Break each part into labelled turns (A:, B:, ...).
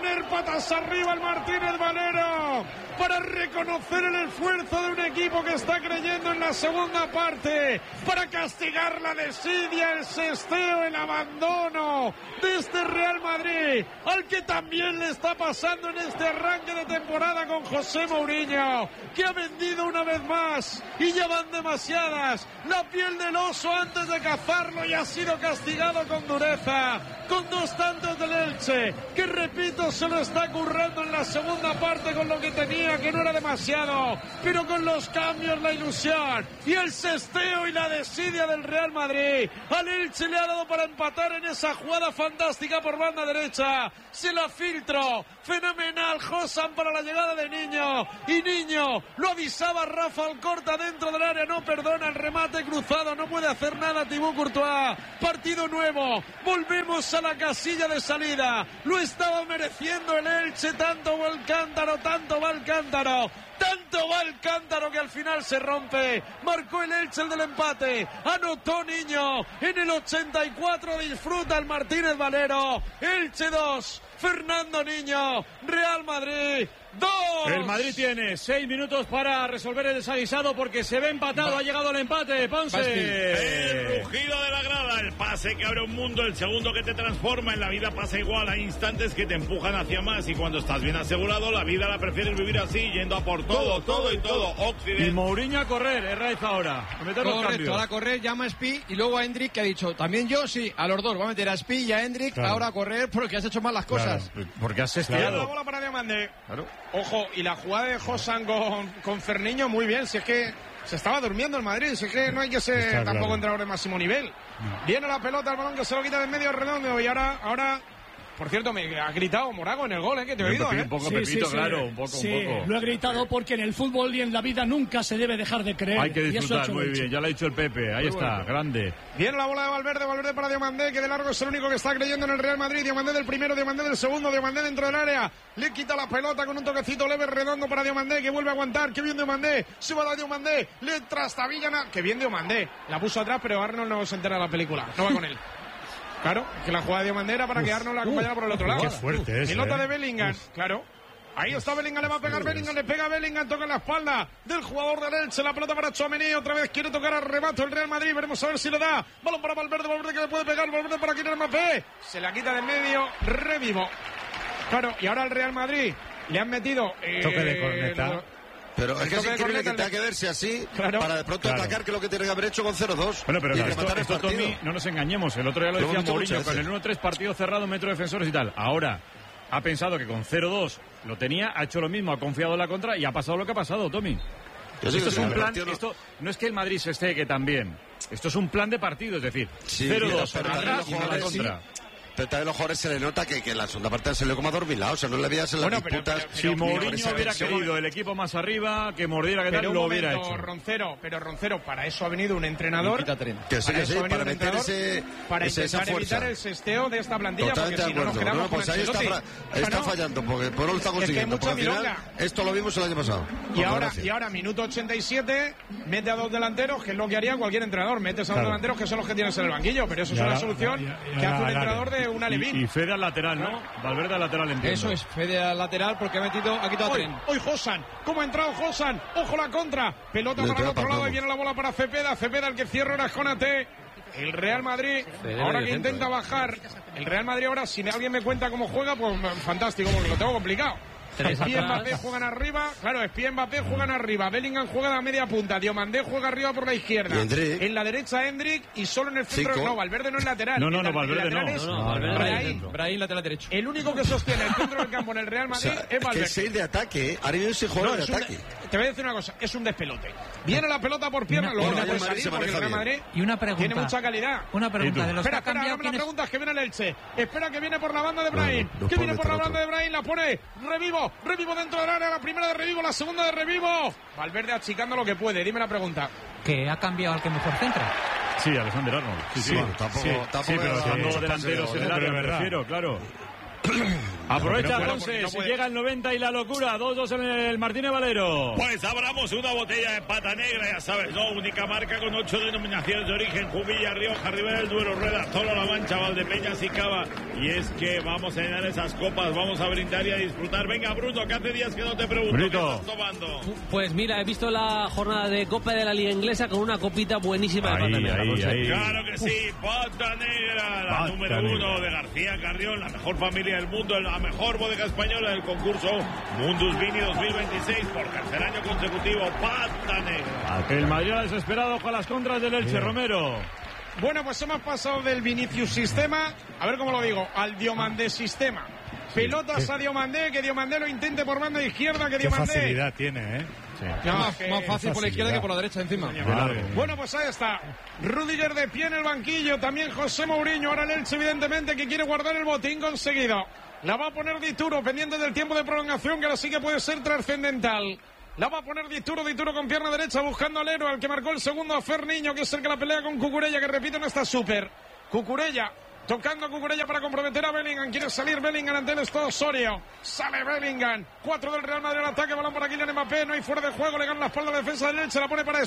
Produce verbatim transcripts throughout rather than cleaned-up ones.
A: poner patas arriba el Martínez Valero, para reconocer el esfuerzo de un equipo que está creyendo en la segunda parte, para castigar la desidia, el sesteo, el abandono de este Real Madrid, al que también le está pasando en este arranque de temporada con José Mourinho, que ha vendido una vez más, y ya van demasiadas, la piel del oso antes de cazarlo, y ha sido castigado con dureza, con dos tantos del Elche, que repito, se lo está currando en la segunda parte con lo que tenía, que no era demasiado, pero con los cambios, la ilusión y el sesteo y la desidia del Real Madrid. Al Elche le ha dado para empatar en esa jugada fantástica por banda derecha, se la filtró, fenomenal Josan para la llegada de Niño, y Niño lo avisaba Rafa Alcorta dentro del área, no perdona el remate cruzado, no puede hacer nada Thibaut Courtois. Partido nuevo, volvemos a la casilla de salida, lo estaba mereciendo el Elche, tanto va el cántaro, tanto va el cántaro, tanto va el cántaro que al final se rompe. Marcó el Elche el del empate, anotó Niño en el ochenta y cuatro, disfruta el Martínez Valero. Elche dos, Fernando Niño, Real Madrid dos.
B: El Madrid tiene seis minutos para resolver el desaguisado porque se ve empatado. Va. Ha llegado el empate, Ponce.
C: El rugido de la grada, el pase que abre un mundo, el segundo que te transforma. En la vida pasa igual, hay instantes que te empujan hacia más, y cuando estás bien asegurado, la vida la prefieres vivir así, yendo a por todo, todo, todo y todo. Occidente.
B: Y Mourinho a correr, es Raiz ahora. A meter los cambios.
D: Ahora a correr, llama a Spi y luego a Hendrik, que ha dicho, también yo, sí, a los dos. Va a meter a Spi y a Hendrik, claro, ahora a correr porque has hecho mal las cosas.
B: Claro, porque has estirado.
A: Claro. La bola para Diomandé.
B: Claro.
A: Ojo, y la jugada de Josan con, con Ferniño, muy bien. Si es que se estaba durmiendo el Madrid, si es que no hay que ser Está tampoco claro. entrenador de máximo nivel. No. Viene la pelota, el balón que se lo quita del medio redondo, y ahora, ahora, por cierto, me ha gritado Morago en el gol, ¿eh? Que te he oído, ¿eh?
B: Un poco,
E: sí,
B: Pepito,
E: sí, sí.
B: claro, un poco,
E: sí,
B: un poco.
E: Lo he gritado porque en el fútbol y en la vida nunca se debe dejar de creer.
B: Hay que disfrutar, muy bien,
E: hecho.
B: ya lo ha dicho el Pepe, ahí muy está, bueno. Grande.
A: Viene la bola de Valverde, Valverde para Diomandé, que de largo es el único que está creyendo en el Real Madrid. Diomandé del primero, Diomandé del segundo, Diomandé dentro del área, le quita la pelota con un toquecito leve redondo para Diomandé, que vuelve a aguantar, que bien Diomandé, se va a Diomandé, le trastabilla, que bien Diomandé, la puso atrás, pero Arnold no se entera de la película, no va con él. Claro, que la jugada de Diomandé para que Arnold la acompañara por el otro lado.
B: Qué fuerte es.
A: Pelota
B: eh.
A: de Bellingham, Uf. claro. Ahí está Bellingham, le va a pegar Bellingham, le pega Bellingham, toca en la espalda del jugador del Elche, la pelota para Tchouaméni, otra vez quiere tocar al remate el Real Madrid, veremos a ver si lo da. Balón para Valverde, Valverde que le puede pegar, Valverde para Kylian Mbappé, se la quita de medio, revivo. Claro, y ahora el Real Madrid le han metido... Eh,
B: Toque de corneta.
F: Pero es que es increíble que tenga que verse así, claro, para de pronto claro. atacar, que es lo que tiene que haber hecho con cero dos.
B: Bueno, pero
F: y
B: claro,
F: rematar
B: esto,
F: el
B: esto
F: partido.
B: Tommy, no nos engañemos, el otro día lo, lo decía Mourinho, con el uno tres partido cerrado, metro defensores y tal. Ahora ha pensado que con cero dos lo tenía, ha hecho lo mismo, ha confiado en la contra y ha pasado lo que ha pasado, Tommy. Esto es un plan, no... esto no es que el Madrid se esté que también. Esto es un plan de partido, es decir,
F: sí,
B: cero dos atrás y a la contra.
F: Sí. Pero también los jugadores se le nota que, que en la segunda parte se le como adormilado, o sea, no le veías en las
A: bueno,
F: disputas.
A: Pero, pero,
B: si
A: pero,
B: Mourinho hubiera querido el equipo más arriba, que mordiera, que tal, lo
A: momento,
B: hubiera hecho.
A: Roncero, pero Roncero, para eso ha venido un entrenador.
F: Que sí, que sí, para, para meter ese,
A: para
F: ese,
A: intentar
F: esa fuerza.
A: evitar el sesteo de esta plantilla.
F: Totalmente
A: porque si no nos quedamos
F: no, pues ahí está, fra- ahí está no. fallando, porque por no lo está consiguiendo. Es que porque al final, esto lo vimos el año pasado.
A: Y ahora, y ahora, minuto ochenta y siete, mete a dos delanteros, que es lo que haría cualquier entrenador. Metes a dos delanteros, que son los que tienes en el banquillo, pero eso es una solución que hace un entrenador de una Levín.
B: Fede al lateral, ¿no? Valverde al lateral, entiendo.
D: Eso es, Fede al lateral porque ha metido, ha quitado
A: hoy,
D: tren.
A: Hoy Josan, ¿cómo ha entrado Josan? Ojo la contra, pelota Le para el otro lado y viene la bola para Cepeda, Cepeda el que cierra ahora es Konaté. El Real Madrid, Fede ahora que intenta centro, bajar, el Real Madrid ahora, si alguien me cuenta cómo juega, pues fantástico, porque lo tengo complicado. Espí y Mbappé juegan arriba, claro, Espí y Mbappé juegan arriba, Bellingham juega a la media punta, Diomandé juega arriba por la izquierda, en la derecha Hendrik y solo en el centro, Cinco. no, Valverde no es lateral.
B: No, no, no, Valverde no.
D: no, no, Valverde Brahim, Brahim lateral derecho.
A: El único que sostiene el centro del campo en el Real Madrid o sea, es Valverde.
F: Es que es de ataque, ahora viene ese jugador
A: no,
F: de ataque.
A: Un, te voy a decir una cosa, es un despelote. Viene la pelota por pierna, luego no puede salir porque el Real Madrid
G: y una pregunta,
A: tiene mucha calidad.
G: Una pregunta de los
A: espera,
G: que ha
A: espera, no me la preguntas, que viene el Elche. Espera que viene por la banda de Brahim. No, no que viene por la banda de Brahim, la pone, revivo, revivo dentro del área, la primera de revivo, la segunda de revivo. Valverde achicando lo que puede, dime la pregunta.
G: ¿Que ha cambiado al que mejor centra?
B: Sí, Alexander Arnold. Sí, sí,
F: bueno, tampoco,
B: sí,
F: tampoco
B: sí, pero
F: sí,
B: estando
F: sí,
B: delanteros en el área, me refiero, claro. Aprovecha, Ponce, no si llega el noventa y la locura, dos dos en el Martínez Valero.
C: Pues abramos una botella de pata negra, ya sabes, ¿no? Única marca con ocho denominaciones de origen: Jumilla, Rioja, Ribera del Duero, Rueda, Toro, La Mancha, Valdepeñas y Cava. Y es que vamos a llenar esas copas, vamos a brindar y a disfrutar. Venga, Bruno, que hace días que no te pregunto, Brito, ¿qué estás tomando?
H: Pues mira, he visto la jornada de Copa de la Liga Inglesa con una copita buenísima de
B: ahí,
H: pata negra.
B: Ahí, ahí.
C: Claro que sí, pata negra, la pata número negra. uno de García Carrión, la mejor familia del mundo, la mejor bodega española del concurso Mundus Vini dos mil veintiséis por tercer año consecutivo. Pata negra.
B: El Madrid desesperado con las contras del Elche. Bien. Romero.
A: Bueno, pues hemos pasado del Vinicius sistema, a ver cómo lo digo, al Diomandé sistema. Pelotas a Diomandé, que Diomandé lo intente por banda izquierda, que Diomandé.
B: Qué facilidad tiene, ¿eh?
D: Sí. Ya, más, que, más fácil por la izquierda que por la derecha encima.
A: Claro. Bueno, pues ahí está. Rudiger de pie en el banquillo, también José Mourinho. Ahora el Elche, evidentemente, que quiere guardar el botín conseguido. La va a poner Dituro, pendiente del tiempo de prolongación, que ahora sí que puede ser trascendental. La va a poner Dituro, Dituro con pierna derecha, buscando al héroe, al que marcó el segundo, a Ferniño, que es el que la pelea con Cucurella, que repito, no está súper. Cucurella, tocando a Cucurella para comprometer a Bellingham. Quiere salir Bellingham ante el Estado Osorio. Sale Bellingham. Cuatro del Real Madrid al ataque. Balón para Kylian Mbappé. No hay fuera de juego. Le gana la espalda a la defensa del Elche. La pone para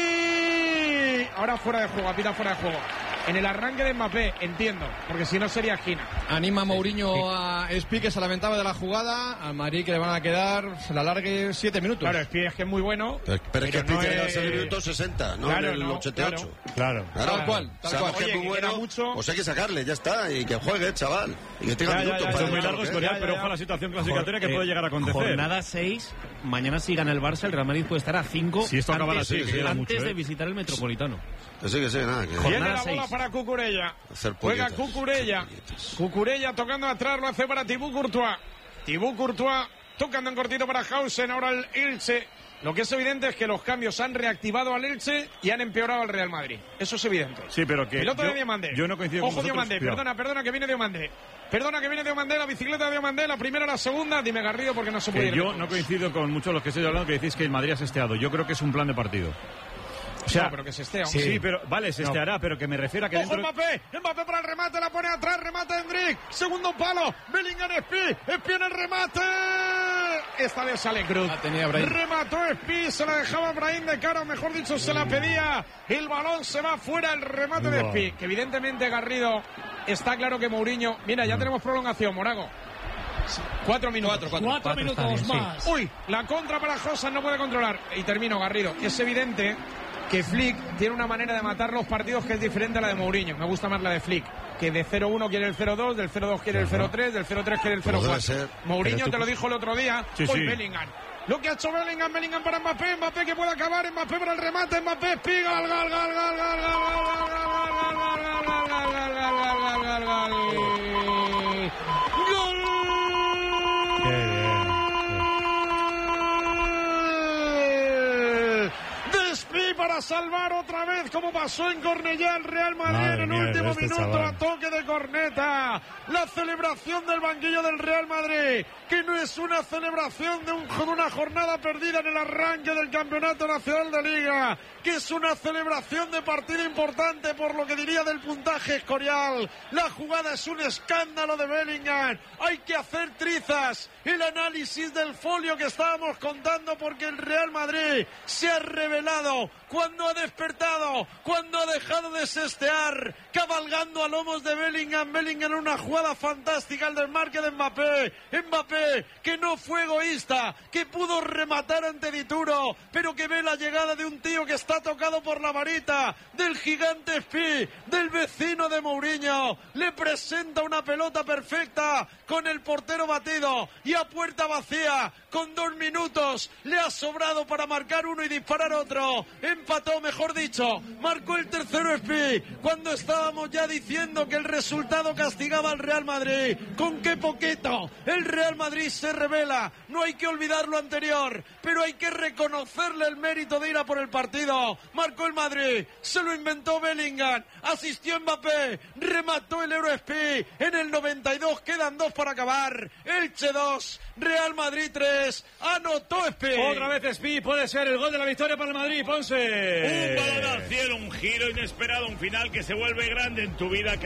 A: Spi. Ahora fuera de juego. Apita fuera de juego. En el arranque de Mbappé, entiendo. Porque si no sería Gina.
D: Anima Mourinho a Spi, que se lamentaba de la jugada. A Madrid, que le van a quedar, se la largue siete minutos.
A: Claro, Spi es que es muy bueno.
F: Pero, pero es que Spi no tiene que ser el minuto sesenta, no
A: claro,
F: en el
A: no,
F: ochenta y ocho.
B: Claro.
F: claro.
D: Tal cual. Tal
F: Sabemos
D: cual.
F: que es muy bueno.
A: Mucho...
F: Pues hay que sacarle, ya está. Y que juegue, chaval. Y que tenga
A: ya,
F: minutos
A: ya, ya,
F: para
B: es muy
F: demostrar
B: largo
F: lo que
B: historial,
F: es.
B: pero ojo a la situación clasificatoria que
I: eh,
B: puede llegar a acontecer.
I: Jornada seis, mañana si gana el Barça, el Real Madrid puede estar a cinco
B: si esto acaba
I: antes,
B: así, que queda
I: antes
B: mucho,
I: de
B: ¿eh?
I: visitar el Metropolitano.
F: Que sí, que sí, nada. Que...
A: Viene la bola
I: seis.
A: para Cucurella.
F: Hacer
A: Juega
F: polletas,
A: Cucurella. Cucurella tocando atrás, lo hace para Thibaut Courtois. Thibaut Courtois tocando en cortito para Hausen. Ahora el Elche. Lo que es evidente es que los cambios han reactivado al Elche y han empeorado al Real Madrid. Eso es evidente.
B: Sí, pero que
A: Piloto
B: yo,
A: de Diomandé.
B: Yo no coincido
A: Ojo
B: con vosotros.
A: Diomandé,
B: Cuidado.
A: perdona, perdona que viene Diomandé. Perdona que viene Diomandé, la bicicleta de Diomandé, la primera, la segunda. Dime Garrido porque no se puede
B: Que
A: ir.
B: yo no coincido con muchos de los que estoy hablando que decís que el Madrid ha sesteado. Yo creo que es un plan de partido.
A: O sea, no, pero que se esté.
B: Sí, sí, pero vale, se esteará, no. pero que me refiero a que
A: ¡ojo
B: dentro...
A: Mbappé! Mbappé para el remate, la pone atrás, remata Hendrik. Segundo palo, Bellingham Spi, Spi en el remate. Esta vez sale Cruz.
D: La tenía Brahim.
A: Remató Spi, se la dejaba Brahim de cara, o mejor dicho, se la pedía. El balón se va fuera, el remate no. de Spi. Que evidentemente Garrido, está claro que Mourinho... Mira, ya no. tenemos prolongación, Morago. Cuatro minutos.
E: Cuatro, cuatro. Cuatro, cuatro minutos bien, más.
A: Sí. Uy, la contra para Josa, no puede controlar. Y termino, Garrido. Es evidente que Flick tiene una manera de matar los partidos que es diferente a la de Mourinho. Me gusta más la de Flick, que de cero uno quiere el cero dos, del cero dos quiere el cero tres, del cero tres quiere el cero cuatro. Mourinho te lo dijo el otro día,
B: sí,
A: hoy
B: sí.
A: Bellingham. Lo que ha hecho Bellingham, Bellingham para Mbappé, Mbappé que puede acabar, Mbappé para el remate, Mbappé, Spi, gal, gal, gal, gal, gal, gal, gal, gal, gal, para salvar otra vez, como pasó en Cornellá el Real Madrid. Madre en el último este minuto chaval. A toque de corneta. La celebración del banquillo del Real Madrid, que no es una celebración de, un, de una jornada perdida en el arranque del Campeonato Nacional de Liga, que es una celebración de partido importante por lo que diría del puntaje Escorial. La jugada es un escándalo de Bellingham. Hay que hacer trizas el análisis del folio que estábamos contando, porque el Real Madrid se ha revelado cuando ha despertado, cuando ha dejado de sestear, cabalgando a lomos de Bellingham. Bellingham en una jugada fantástica, el desmarque de Mbappé. Mbappé, que no fue egoísta, que pudo rematar ante Dituro, pero que ve la llegada de un tío que está tocado por la varita, del gigante Spi, del vecino de Mourinho. Le presenta una pelota perfecta con el portero batido y a puerta vacía, con dos minutos, le ha sobrado para marcar uno y disparar otro. Empató, mejor dicho, marcó el tercero Spi, cuando estábamos ya diciendo que el resultado castigaba al Real Madrid. Con qué poquito el Real Madrid se revela. No hay que olvidar lo anterior, pero hay que reconocerle el mérito de ir a por el partido. Marcó el Madrid, se lo inventó Bellingham, asistió Mbappé, remató el Euro Spi en el noventa y dos, quedan dos para acabar. Elche dos, Real Madrid tres, anotó Spi.
B: Otra vez Spi, puede ser el gol de la victoria para el Madrid, Ponce.
C: Un balón al cielo, un giro inesperado, un final que se vuelve grande en tu vida cada día.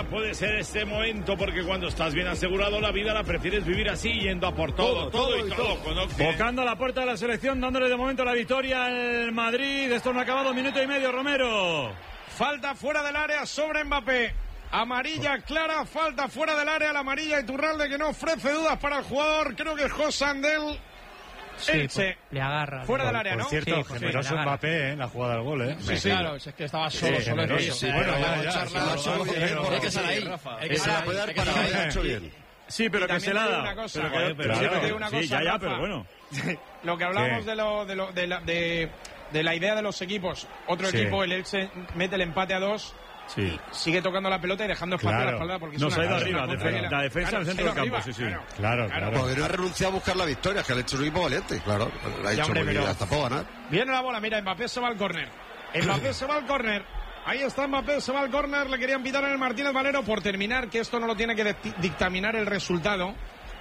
C: puede ser este momento, porque cuando estás bien asegurado la vida la prefieres vivir así, yendo a por todo, todo, todo, todo y todo. todo.
B: Tocando a la puerta de la selección, dándole de momento la victoria al Madrid. Esto no ha acabado, minuto y medio, Romero.
A: Falta fuera del área sobre Mbappé. Amarilla clara, falta fuera del área, la amarilla Iturralde, que no ofrece dudas para el jugador. Creo que es José Andel.
G: Sí,
A: Elche.
G: Le agarra.
A: Fuera del
B: por,
A: área,
B: por
A: ¿no?
B: cierto,
G: Sí,
B: generoso
G: sí,
B: Mbappé, ¿eh? La jugada del gol, ¿eh?
D: Sí, sí, claro, es que estaba solo,
B: Sí,
D: solo en
B: generoso.
D: ello.
F: Sí,
D: Bueno,
F: bueno,
D: ya,
F: ya,
D: ya,
F: ya,
D: charla,
F: ya,
D: solo
F: ya,
D: que-
F: ya,
D: hay
F: ya,
D: que estar ahí,
F: Rafa.
D: hay que
F: Esa
D: estar
F: la
D: ahí,
F: puede dar
D: hay que
F: para
D: estar
F: haber
D: ahí.
F: hecho bien.
B: Sí, pero
A: Y
B: que se
A: también
B: la ha
A: te digo
B: dado.
A: una cosa,
B: Pero que-
A: joder,
B: pero
A: sí,
B: claro,
A: te digo una
B: sí,
A: cosa,
B: ya, ya,
A: Rafa.
B: pero bueno.
A: Lo que hablamos
B: ¿Qué?
A: de, lo, de, lo, de, la, de, de la idea de los equipos. Otro
B: Sí.
A: equipo, el Elche, mete el empate a dos.
B: Sí.
A: Sigue tocando la pelota y dejando espacio
B: Claro.
A: a la espalda porque es
B: Nos
A: una
B: ha ido
A: cosa,
B: arriba,
A: una
B: defe-
A: contra-
B: la defensa
A: claro,
B: al
A: se
B: centro
A: ha ido
B: del campo,
A: arriba,
B: sí, sí.
A: claro.
B: Claro, claro.
F: Porque no ha renunciado a buscar la victoria, que ha hecho un equipo valiente, claro. La ha
A: Ya,
F: hecho
A: hombre,
F: muy bien,
A: pero-
F: hasta puedo ganar.
A: Viene la bola, mira, Mbappé se va al córner. Mbappé se va al córner. Ahí está Mbappé, se va al córner. Le querían pitar en el Martínez Valero por terminar, que esto no lo tiene que dicti- dictaminar el resultado.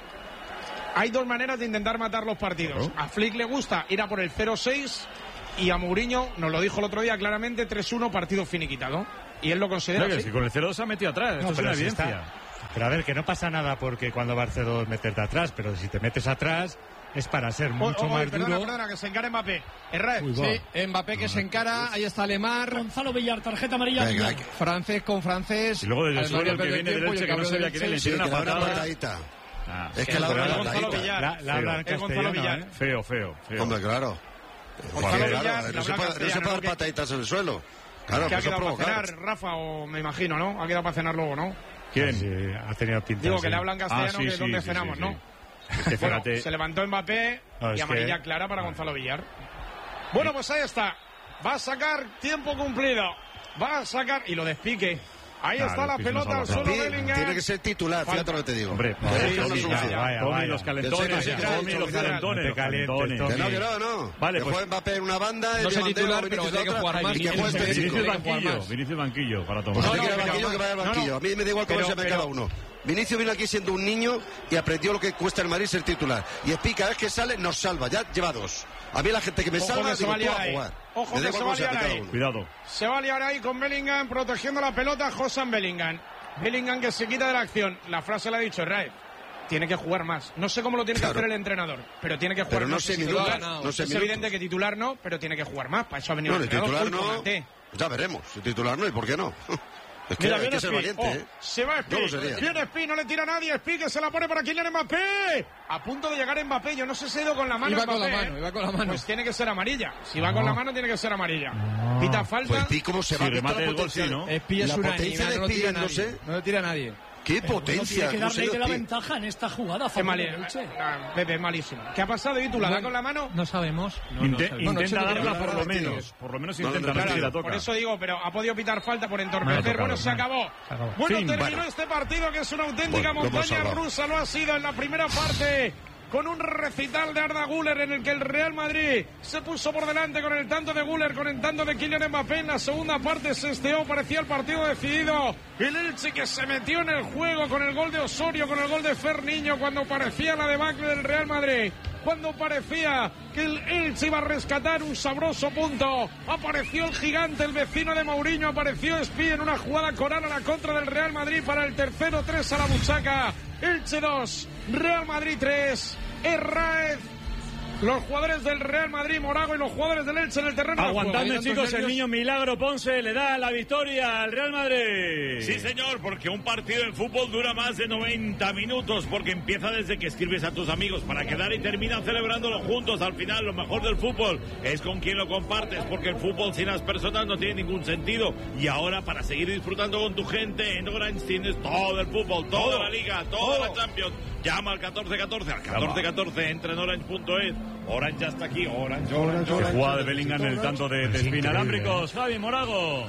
A: Hay dos maneras de intentar matar los partidos. A Flick le gusta ir a por el cero seis y a Mourinho, nos lo dijo el otro día claramente, tres uno, partido finiquitado. Y él lo considera
B: Claro que
A: así.
B: sí, con el cero dos se ha metido atrás.
J: No,
B: Esto es
J: pero
B: una
J: si
B: evidencia.
J: está- Pero a ver, que no pasa nada porque cuando va al cero dos meterte atrás, pero si te metes atrás es para ser
A: Oh,
J: mucho
A: oh,
J: más
A: perdona,
J: duro.
A: perdona, que se encara Mbappé. Herrera.
J: Uy,
D: Sí, Mbappé que se encara, ahí está Lemar.
E: Gonzalo Villar, tarjeta amarilla.
F: Venga,
E: Villar.
F: hay que-
D: Francés con francés.
B: Y luego desde el
D: Alemania
B: suelo el que
D: pierde
B: viene del
D: tiempo y
B: Elche,
D: el
B: que no
D: cambio
B: sabía
D: del
B: quién es, le
D: Chelsea.
B: tira
F: Sí,
B: una
F: que le da una
B: patada.
F: patadita.
B: Ah,
F: Es que la da
A: Pero
F: una
A: es Gonzalo
F: patadita.
A: Villar.
J: La, la hablan
A: Es Gonzalo
J: castellano,
A: Villar.
J: ¿eh?
B: Feo, feo, feo.
F: Hombre, claro.
A: Gonzalo
F: Claro,
A: Villar,
F: no
A: la
F: se
A: habla
F: puede, no se
A: castellano,
F: puede dar
A: que-
F: pataditas en el suelo. Claro,
A: que ha
F: que eso
A: quedado para
F: provocar.
A: cenar, Rafa, o me imagino, ¿no? Ha quedado para cenar luego, ¿no?
B: ¿Quién?
J: Sí, ha tenido pinta.
A: Digo
J: sí.
A: que le hablan castellano,
B: Ah, sí,
A: que es
B: sí,
A: donde
B: sí,
A: cenamos,
B: sí,
A: ¿no?
B: sí. Es que
A: Bueno,
B: fíjate,
A: se levantó Mbappé
J: No,
A: y
J: es
A: amarilla
J: que-
A: clara para Gonzalo Villar. Bueno, pues ahí está. Va a sacar tiempo cumplido. Va a sacar y lo despique. Ahí
B: Claro,
A: está la
B: Piso
A: pelota al
B: nos ha
A: suelo
F: Sí,
A: Bellingham.
F: tiene que ser titular,
A: Falta.
F: fíjate lo que te digo.
B: hombre,
F: Tiene que ser una
B: Tommy,
F: solución.
B: ya,
J: Vaya,
B: Tommy,
J: vaya.
B: los calentones,
F: Que sepa,
B: Tommy,
F: sepa,
B: los
F: sepa,
B: calentones,
J: no te calientes,
B: calentones.
J: Tommy.
F: Que no, que no, no.
B: Vale,
F: que
B: pues-
F: juegue Mbappé en una banda,
D: No
F: el
D: sé
F: Diamantero,
D: titular, pero
F: Vinicius
D: tiene que
F: en otra,
D: jugar más.
F: y que juegue este
B: Vinicius
F: chico.
D: Tiene que jugar
B: banquillo,
D: más.
B: Vinicius banquillo para
F: Pues
B: tomar.
F: no,
A: no,
F: que
A: pero-
F: vaya al banquillo, que vaya al
A: no, no.
F: banquillo. A mí me da igual cómo
A: Pero-
F: se me
A: pero-
F: cada uno. Vinicius vino aquí siendo un niño y aprendió lo que cuesta el Madrid ser titular. Y Espi, cada vez que sale, nos salva. Ya lleva dos. A mí la gente que me
A: Ojo
F: salva,
A: que se
F: digo,
A: va a
F: tú
A: liar
F: a
A: ahí.
F: jugar.
A: Ojo
F: Me da
A: que
F: igual
A: se
F: cómo
A: va a
F: se mete
A: liar
F: cada
A: ahí.
F: uno.
B: Cuidado.
A: Se va a liar ahí con Bellingham protegiendo la pelota. Josan Bellingham. Bellingham que se quita de la acción. La frase la ha dicho Raed. Tiene que jugar más. No sé cómo lo tiene
F: Claro.
A: que hacer el entrenador, pero tiene que jugar
F: Pero no
A: más.
F: sé
A: Es
F: minutos,
A: titular.
F: no sé
A: es
F: minutos.
A: evidente que titular no, pero tiene que jugar más. Para eso ha venido
F: No,
A: el
F: ni
A: entrenador.
F: titular
A: Uy,
F: no.
A: Konaté.
F: Ya veremos. Si titular no, ¿y por qué no? Es que
A: Mira,
F: hay
A: viene
F: que ser
A: Spi.
F: valiente,
A: Oh,
F: ¿eh?
A: se va Spi.
F: Yo lo sería.
A: Viene Spi, no le tira a nadie. Spi que se la pone para Kylian Mbappé. A punto de llegar Mbappé. Yo no sé si ha ido con la mano.
D: Iba con
A: Mbappé,
D: la mano,
A: ¿eh?
D: iba con la mano.
A: Pues tiene que ser amarilla. Si va con la mano, tiene que ser amarilla. Pita falta.
F: Pues Pi, ¿cómo se
B: Si
F: va? ¿Has visto
B: remate
F: la
B: el gol, sí,
F: potencia?
B: ¿no?
D: Espi es
F: La
D: una
F: potencia
D: niña,
F: de
D: no lo tira
F: Espi,
D: nadie.
F: no sé.
D: No lo tira nadie.
F: ¡Qué
E: Bueno,
F: potencia!
E: tiene que
F: ¿Cómo
E: darle
F: se
E: de
F: dio
E: la
F: Pi?
E: ventaja en esta jugada. a
A: Qué
E: favor
A: mal.
E: del Elche.
A: Ah, Pepe, malísimo. ¿Qué ha pasado, Itu? ¿La da con la mano?
G: No sabemos.
B: Inte-
D: Bueno,
B: intenta
D: Chelo,
B: darla
D: pero
B: por lo
F: ahora
B: menos.
F: tienes.
B: Por lo menos
F: No, no,
B: intenta,
F: no,
B: no sé si la
F: no,
B: toca.
A: Por eso digo, pero ha podido pitar falta por
B: No ha
A: entorpecer.
B: tocado,
A: Bueno, se
B: no.
A: acabó.
G: Se acabó.
A: Bueno,
B: Fin,
A: terminó
F: bueno.
A: este partido que es una auténtica
F: Bueno, lo hemos
A: montaña
F: salvado.
A: rusa. Lo ha sido en la primera parte. Con un recital de Arda Güler en el que el Real Madrid se puso por delante con el tanto de Güler, con el tanto de Kylian Mbappé. En la segunda parte se esteó, parecía el partido decidido. El Elche que se metió en el juego con el gol de Osorio, con el gol de Ferniño, cuando parecía la debacle del Real Madrid. Cuando parecía que el Elche iba a rescatar un sabroso punto, apareció el gigante, el vecino de Mourinho, apareció Spi en una jugada coral a la contra del Real Madrid para el tercero, tres a la buchaca. Elche dos, Real Madrid tres, Herráez. Los jugadores del Real Madrid, Morago, y los jugadores del Elche en el terreno de juego.
B: Aguantadme,
A: Hay tantos
B: chicos, el
A: nervios.
B: niño Milagro Ponce le da la victoria al Real Madrid.
C: Sí, señor, porque un partido de fútbol dura más de noventa minutos, porque empieza desde que escribes a tus amigos para quedar y terminan celebrándolo juntos. Al final, lo mejor del fútbol es con quien lo compartes, porque el fútbol sin las personas no tiene ningún sentido. Y ahora, para seguir disfrutando con tu gente, en Orange tienes todo el fútbol, toda
A: Todo.
C: la Liga, toda
A: Todo.
C: la Champions. Llama al catorce catorce, al catorce catorce, entra en orange punto es. Orange ya está aquí, Orange, Orange,
B: Qué
C: Orange.
B: jugada de Bellingham en el tanto de, de
J: Es increíble,
B: espinalámbricos. Javi Morago.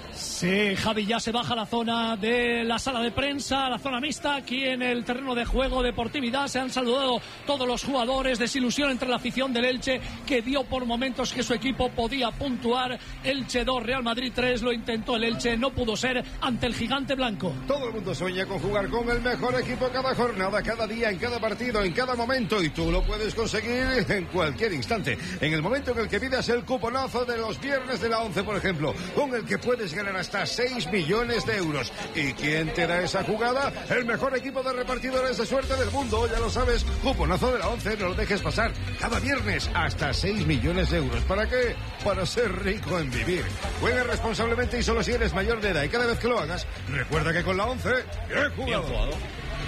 E: Sí, Javi ya se baja a la zona de la sala de prensa, la zona mixta, aquí en el terreno de juego, deportividad. Se han saludado todos los jugadores, desilusión entre la afición del Elche, que dio por momentos que su equipo podía puntuar. Elche dos, Real Madrid tres, lo intentó el Elche, no pudo ser ante el gigante blanco.
K: Todo el mundo sueña con jugar con el mejor equipo cada jornada, cada día, en cada partido, en cada momento, y tú lo puedes conseguir en cualquier instante. En el momento en el que pidas el cuponazo de los viernes de la once, por ejemplo, con el que puedes ganar ganar hasta seis millones de euros. ¿Y quién te da esa jugada? El mejor equipo de repartidores de suerte del mundo, ya lo sabes. Cuponazo de la once, no lo dejes pasar. Cada viernes hasta seis millones de euros. ¿Para qué? Para ser rico en vivir. Juega responsablemente y solo si eres mayor de edad. Y cada vez que lo hagas, recuerda que con la once, bien jugado. Bien jugado.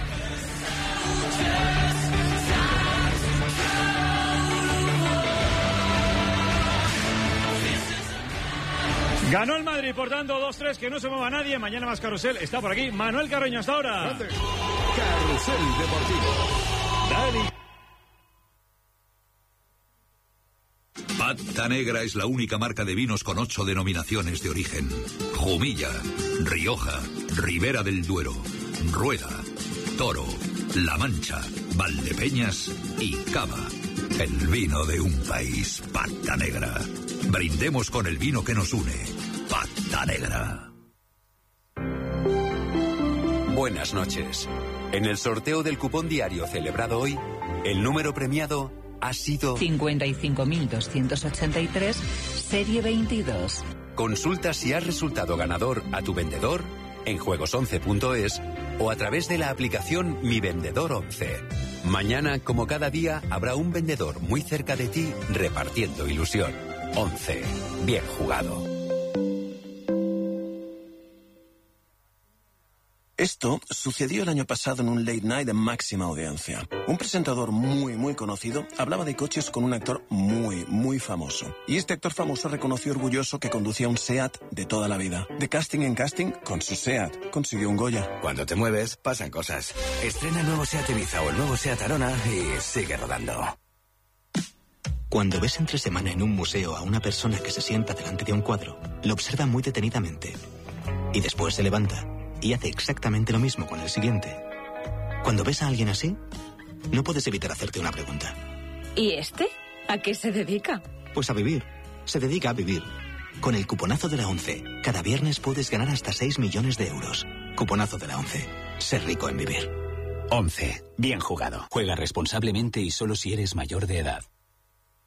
B: Ganó el Madrid, por tanto, dos tres, que no se mueva nadie. Mañana más Carrusel. Está por aquí Manuel Carreño, hasta ahora.
L: Carrusel Deportivo. Dani. Pata Negra es la única marca de vinos con ocho denominaciones de origen. Jumilla, Rioja, Ribera del Duero, Rueda, Toro, La Mancha, Valdepeñas y Cava. El vino de un país. Pata Negra. Brindemos con el vino que nos une. Pata Negra.
M: Buenas noches. En el sorteo del cupón diario celebrado hoy, el número premiado ha sido
N: cincuenta y cinco mil doscientos ochenta y tres, serie veintidós.
M: Consulta si has resultado ganador a tu vendedor en juegos once punto es o a través de la aplicación Mi Vendedor once. Mañana, como cada día, habrá un vendedor muy cerca de ti repartiendo ilusión. once. Bien jugado.
O: Esto sucedió el año pasado en un late night de máxima audiencia. Un presentador muy, muy conocido hablaba de coches con un actor muy, muy famoso. Y este actor famoso reconoció orgulloso que conducía un SEAT de toda la vida. De casting en casting, con su SEAT consiguió un Goya.
P: Cuando te mueves, pasan cosas. Estrena el nuevo SEAT Ibiza o el nuevo SEAT Arona y sigue rodando.
Q: Cuando ves entre semana en un museo a una persona que se sienta delante de un cuadro, lo observa muy detenidamente. Y después se levanta y hace exactamente lo mismo con el siguiente. Cuando ves a alguien así, no puedes evitar hacerte una pregunta.
R: ¿Y este? ¿A qué se dedica?
Q: Pues a vivir. Se dedica a vivir. Con el cuponazo de la once, cada viernes puedes ganar hasta seis millones de euros. Cuponazo de la once. Ser rico en vivir.
S: once. Bien jugado. Juega responsablemente y solo si eres mayor de edad.